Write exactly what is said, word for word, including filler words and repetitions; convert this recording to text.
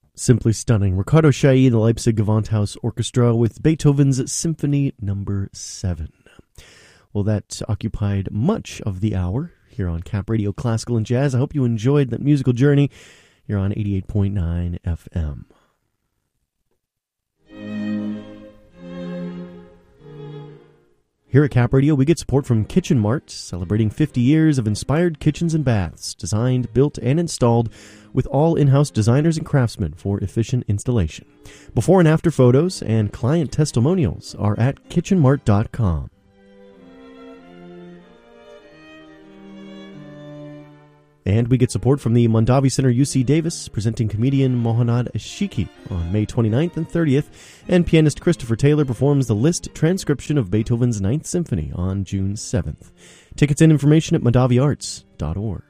Simply stunning. Ricardo Chailly and the Leipzig Gewandhaus Orchestra with Beethoven's Symphony Number seven. Well, that occupied much of the hour here on Cap Radio Classical and Jazz. I hope you enjoyed that musical journey here on eighty-eight point nine F M. Here at Cap Radio, we get support from Kitchen Mart, celebrating fifty years of inspired kitchens and baths, designed, built, and installed with all in-house designers and craftsmen for efficient installation. Before and after photos and client testimonials are at kitchen mart dot com. And we get support from the Mondavi Center U C Davis, presenting comedian Mohanad Ashiki on May twenty-ninth and thirtieth, and pianist Christopher Taylor performs the Liszt transcription of Beethoven's Ninth Symphony on June seventh. Tickets and information at mondavi arts dot org.